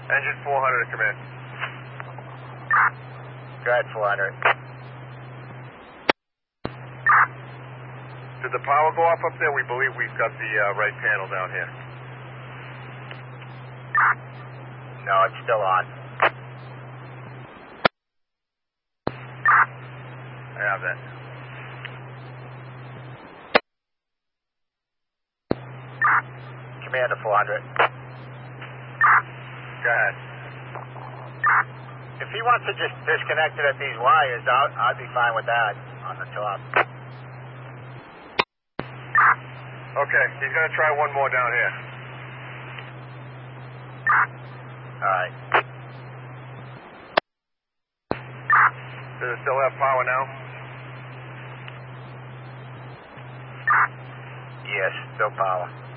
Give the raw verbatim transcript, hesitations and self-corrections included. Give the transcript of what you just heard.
Engine four hundred, come in. Go ahead, four hundred. Did the power go off up there? We believe we've got the uh, right panel down here. No, it's still on. I have that. Commander four hundred. Go ahead. If he wants to just disconnect it at these wires, I'll, I'd be fine with that on the top. Okay, he's going to try one more down here. All right. Does it still have power now? Yes, still power.